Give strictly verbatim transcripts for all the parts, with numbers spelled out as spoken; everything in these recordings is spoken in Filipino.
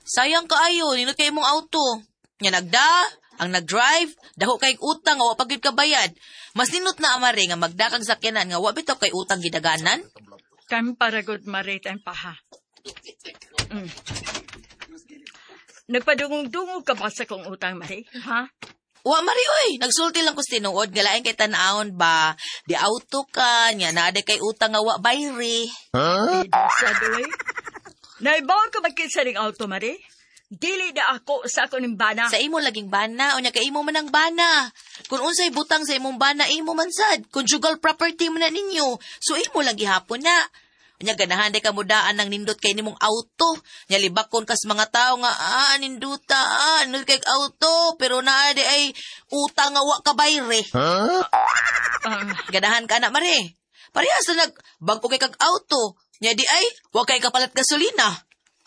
Sayang kaayo, nindot kay imong auto. Nya nagda, ang nag-drive, daho kay utang nga wa pagid ka bayad. Mas nindot na amare nga magdakag sakyanan nga wa bitaw kay utang gidaganan. Kan para good maritain pa ha. Mm. Nagpadungong-dungog ka ba sa kong utang, Mari? Ha? Wa mari oy, nagsulti lang ko sa tinuod nga lain kay tan-aon ba, di auto ka, nya naade kay utang nga wa bayri. Huh? Sa doy. Naibaw ka magkinsa ning auto, Mari? Dili na ako sa ako ning bana. Sa imo laging bana, o nya kay imo man ang bana. Kung unsay butang sa imong bana, imo man sad. Conjugal property man na ninyo. So imo lang gihapon na. Nya ganahan day kamudaan ng nindot kay nimong auto. Nya libakon kas mga tao nga ah ninduta ah nindot kay auto pero naa di ay utang nga wa ka bayre. Huh? Uh, ganahan ka na mare. Parehas na nag bangko kay kag auto. Nya di ay wa kay kapalit gasolina.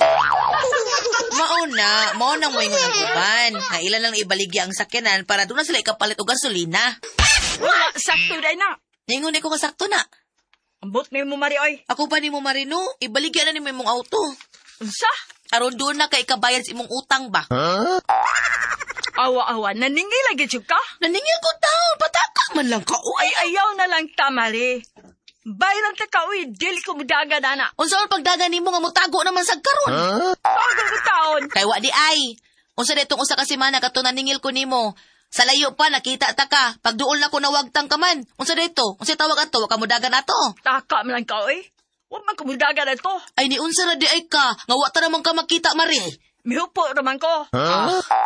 Mauna, mao nang moingon ang uban. Na ilan lang ibaligya ang sakyanan para doon na sila ikapalit og gasolina. Wala, sakto day na. Ningon ko nga sakto na. Ambot ni mo, Mari, oy. Ako pa ni mo, Marino. Ibaligyan na ni mo imong auto. Unsa? Aron doon na kay kabayad sa imong utang ba? Huh? Awa-awa, naningil lagi jud ka? Naningil ko taon, pataka man lang ka. Ay, ayaw na lang ta, Mari. Bayaran ta ka, uy, dili ko mudaga na na. Unsa man pagdagan nimo nga mutago naman sa karon? Huh? Tago ko taon. Kay wa di ay. Unsa detong usa ka semana kadto naningil ko nimo. Sa layo pa, nakita ta ka. Pagduol na ko nawagtang ka man. Unsa dito? Unsa tawag ato? Wa ka mudagan ato. Taka man lang ka, oy. Wa man ko mudagan ato. Ay, ni unsa na di ay ka. Nga wa ta naman ka makita, Mari. Mihupo naman ko. Huh? Ah.